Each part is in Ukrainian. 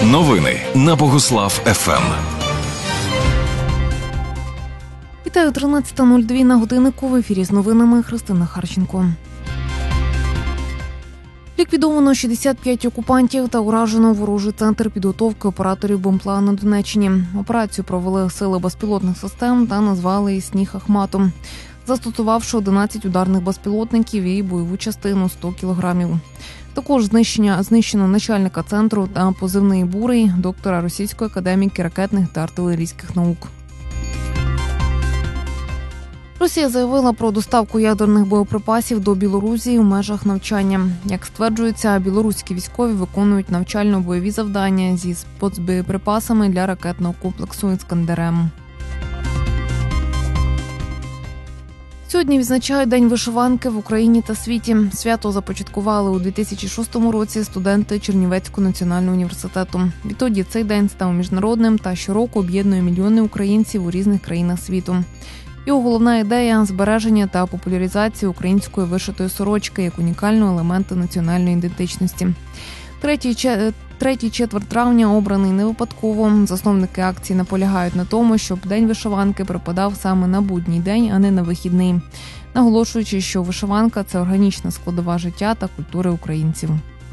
Новини на Богуслав ФМ. Вітаю, 13:02 на годиннику. В ефірі з новинами Христина Харченко. Ліквідовано 65 окупантів та уражено ворожий центр підготовки операторів БоМПЛА на Донеччині. Операцію провели сили безпілотних систем та назвали її «Сніг Ахмату», застосувавши 11 ударних безпілотників і бойову частину 100 кілограмів. Також знищено начальника центру та позивний «Бурий», доктора Російської академії ракетних та артилерійських наук. Росія заявила про доставку ядерних боєприпасів до Білорусі в межах навчання. Як стверджується, білоруські військові виконують навчально-бойові завдання зі спецбоєприпасами для ракетного комплексу «Іскандер-М». Сьогодні відзначають День вишиванки в Україні та світі. Свято започаткували у 2006 році студенти Чернівецького національного університету. Відтоді цей день став міжнародним та щороку об'єднує мільйони українців у різних країнах світу. Його головна ідея – збереження та популяризація української вишитої сорочки як унікального елементу національної ідентичності. Третій четверть травня обраний не випадково. Засновники акції наполягають на тому, щоб День вишиванки припадав саме на будній день, а не на вихідний, наголошуючи, що вишиванка – це органічна складова життя та культури українців.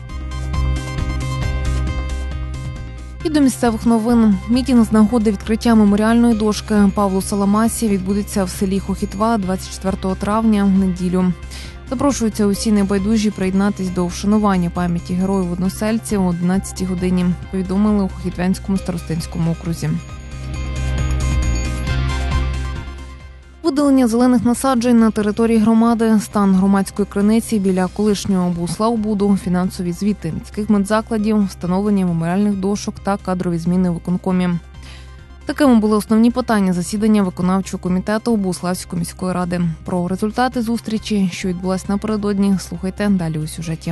І до місцевих новин. Мітінг з нагоди відкриття меморіальної дошки Павлу Саламасі відбудеться в селі Хохітва 24 травня в неділю. Запрошуються усі небайдужі приєднатись до вшанування пам'яті героїв-односельців о 11 годині, повідомили у Хохітвянському старостинському окрузі. Видалення зелених насаджень на території громади, стан громадської криниці біля колишнього Буславбуду, фінансові звіти міських медзакладів, встановлення меморіальних дошок та кадрові зміни у виконкомі. Такими були основні питання засідання виконавчого комітету Богуславської міської ради. Про результати зустрічі, що відбулася напередодні, слухайте далі у сюжеті.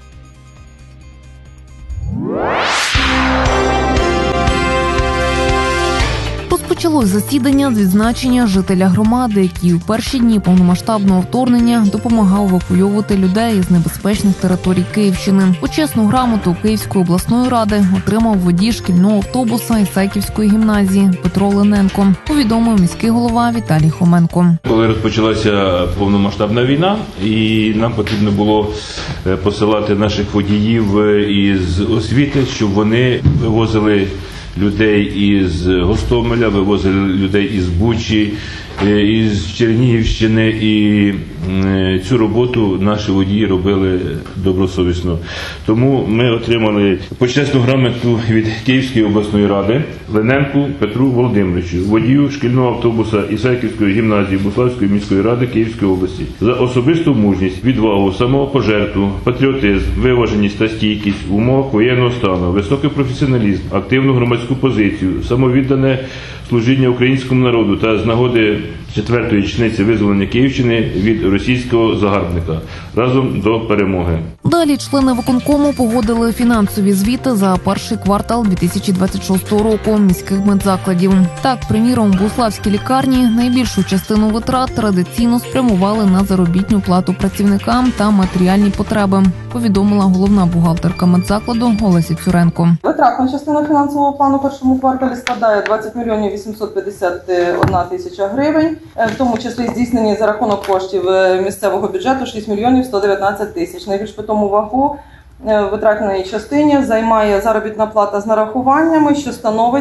Розпочалось засідання з відзначення жителя громади, який у перші дні повномасштабного вторгнення допомагав евакуйовувати людей з небезпечних територій Київщини. Почесну грамоту Київської обласної ради отримав водій шкільного автобуса Ісаківської гімназії Петро Лененко, повідомив міський голова Віталій Хоменко. Коли розпочалася повномасштабна війна, і нам потрібно було посилати наших водіїв із освіти, щоб вони вивозили людей із Гостомеля, вивозили людей із Бучі, із Чернігівщини, і цю роботу наші водії робили добросовісно. Тому ми отримали почесну грамоту від Київської обласної ради Лененку Петру Володимировичу, водію шкільного автобуса Ісаківської гімназії Богуславської міської ради Київської області, за особисту мужність, відвагу, самопожертву, патріотизм, виваженість та стійкість в умовах воєнного стану, високий професіоналізм, активну громадську позицію, самовіддане служіння українському народу та з нагоди 4-ї річниці визволення Київщини від російського загарбника. Разом до перемоги. Далі члени виконкому погодили фінансові звіти за перший квартал 2026 року міських медзакладів. Так, приміром, богуславські лікарні найбільшу частину витрат традиційно спрямували на заробітну плату працівникам та матеріальні потреби, повідомила головна бухгалтерка медзакладу Олеся Цюренко. Витратна частина фінансового плану в першому кварталі складає 20 мільйонів 851 тисяча гривень, в тому числі здійснені за рахунок коштів місцевого бюджету 6 мільйонів 119 тисяч. Найбільш питому вагу в витратній частині займає заробітна плата з нарахуваннями, що становить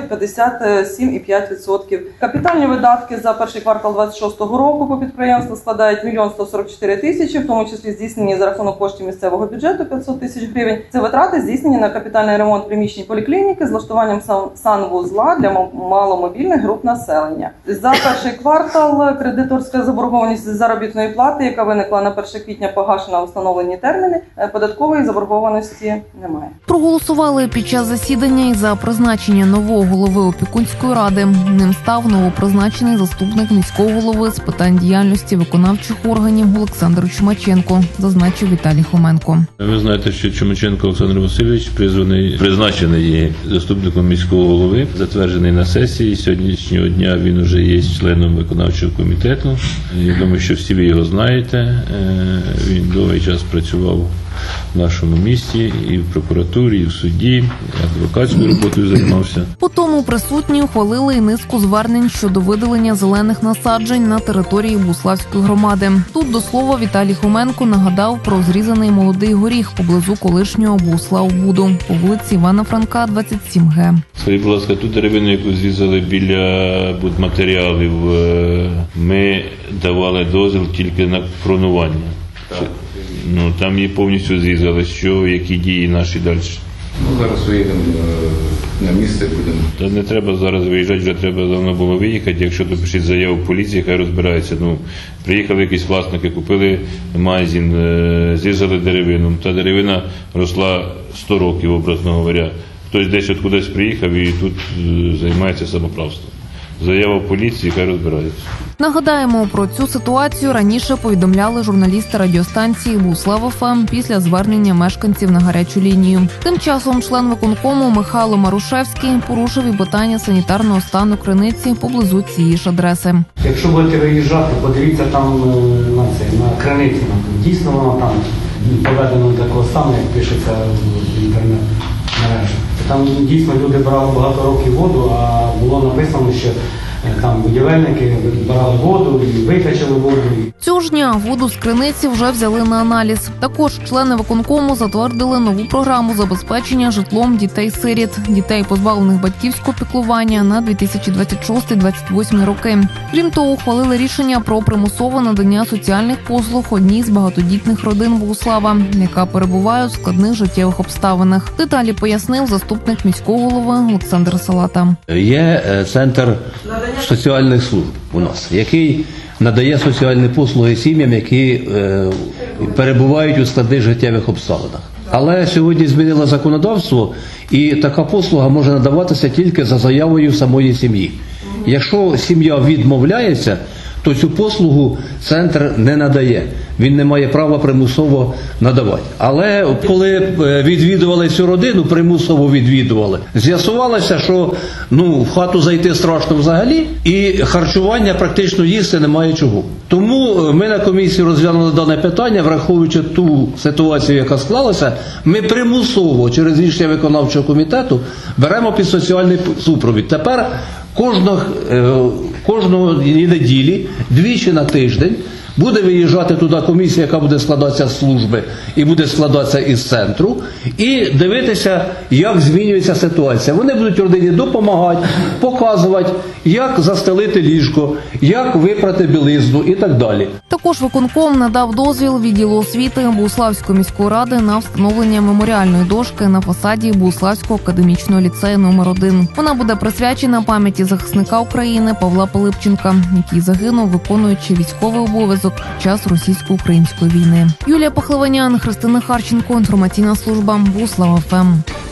57,5%. Капітальні видатки за перший квартал 2026 року по підприємству складають 1 144 тисячі, в тому числі здійснені за рахунок коштів місцевого бюджету 500 тисяч гривень. Це витрати здійснені на капітальний ремонт приміщень поліклініки з влаштуванням санвузла для маломобільних груп населення. За перший квартал кредиторська заборгованість з заробітної плати, яка виникла на 1 квітня, погашена у встановлені терміни, податкової заборгованості немає. Проголосували під час засідання і за призначення нового голови опікунської ради. Ним став новопризначений заступник міського голови з питань діяльності виконавчих органів Олександр Чумаченко, зазначив Віталій Хоменко. Ви знаєте, що Чумаченко Олександр Васильович призначений заступником міського голови, затверджений на сесії. Сьогоднішнього дня він вже є членом виконавчого комітету. Я думаю, що всі ви його знаєте. Він довгий час працював в нашому місті, і в прокуратурі, і в суді, і адвокатською роботою займався. По тому присутні ухвалили і низку звернень щодо видалення зелених насаджень на території Богуславської громади. Тут, до слова, Віталій Хоменко нагадав про зрізаний молодий горіх поблизу колишнього Богуславбуду по вулиці Івана Франка, 27Г. Скажіть, будь ласка, ту деревину, яку зрізали біля будматеріалів, ми давали дозвіл тільки на кронування. Там її повністю зрізали. Що, які дії наші далі? Зараз виїдемо на місце, будемо. Та не треба зараз виїжджати, вже треба давно було виїхати. Якщо то пишіть заяву в поліції, хай розбирається. Приїхали якісь власники, купили магазин, зрізали деревину. Та деревина росла 100 років, образно говоря. Хтось десь откудись приїхав і тут займається самоправством. Заява в поліції, хай розбирається. Нагадаємо, про цю ситуацію раніше повідомляли журналісти радіостанції «Богуслав ФМ» після звернення мешканців на гарячу лінію. Тим часом член виконкому Михайло Марушевський порушив і питання санітарного стану криниці поблизу цієї ж адреси. Якщо будете виїжджати, подивіться там на криниці. Дійсно воно там поведено такого стану, як пишеться в інтернет-мережі. Там дійсно люди брали багато років воду, а було написано, що там будівельники брали воду і викачали воду. Цього ж дня воду з криниці вже взяли на аналіз. Також члени виконкому затвердили нову програму забезпечення житлом дітей-сиріт, дітей, позбавлених батьківського піклування на 2026-2028 роки. Крім того, ухвалили рішення про примусове надання соціальних послуг одній з багатодітних родин Богуслава, яка перебуває у складних життєвих обставинах. Деталі пояснив заступник міського голови Олександр Салата. Є центр соціальних служб у нас, який надає соціальні послуги сім'ям, які перебувають у складних життєвих обставинах. Але сьогодні змінило законодавство, і така послуга може надаватися тільки за заявою самої сім'ї. Якщо сім'я відмовляється, то цю послугу центр не надає. Він не має права примусово надавати. Але коли відвідували цю родину, примусово відвідували, з'ясувалося, що в хату зайти страшно взагалі, і харчування практично їсти немає чого. Тому ми на комісії розглянули дане питання, враховуючи ту ситуацію, яка склалася, ми примусово через рішення виконавчого комітету беремо під соціальний супровід. Тепер кожної неділі, двічі на тиждень, буде виїжджати туди комісія, яка буде складатися з служби і буде складатися із центру, і дивитися, як змінюється ситуація. Вони будуть родині допомагати, показувати, як застелити ліжко, як випрати білизну і так далі. Також виконком надав дозвіл відділу освіти Богуславської міської ради на встановлення меморіальної дошки на фасаді Богуславського академічного ліцею номер 1. Вона буде присвячена пам'яті захисника України Павла Пилипченка, який загинув, виконуючи військовий обов'язок під час російсько-української війни. Юлія Пахливанян, Христина Харченко, інформаційна служба Богуслав ФМ.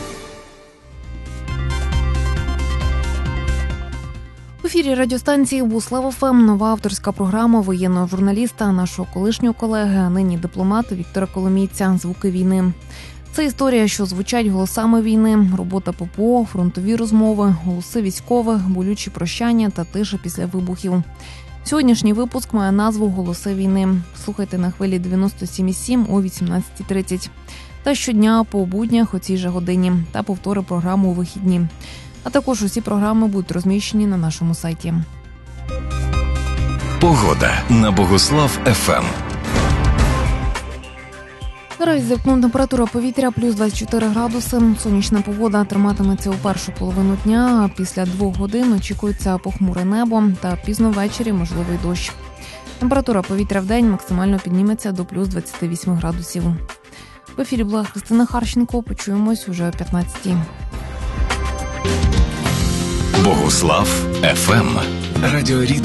В ефірі радіостанції Богуслав ФМ нова авторська програма воєнного журналіста, нашого колишнього колеги, а нині дипломата Віктора Коломійця «Звуки війни». Це історія, що звучать голосами війни, робота ППО, фронтові розмови, голоси військових, болючі прощання та тиша після вибухів. Сьогоднішній випуск має назву «Голоси війни». Слухайте на хвилі 97,7 о 18:30. Та щодня по буднях о цій же годині. Та повтори програму у вихідні. А також усі програми будуть розміщені на нашому сайті. Погода на Богуслав ФМ. Наразі за вікном температура повітря плюс 24 градуси. Сонячна погода триматиметься у першу половину дня, а після 2 годин очікується похмуре небо та пізно ввечері можливий дощ. Температура повітря в день максимально підніметься до плюс 28 градусів. В ефірі була Христина Харченко. Почуємось уже о 15-й. Богуслав ФМ. Радіорідний.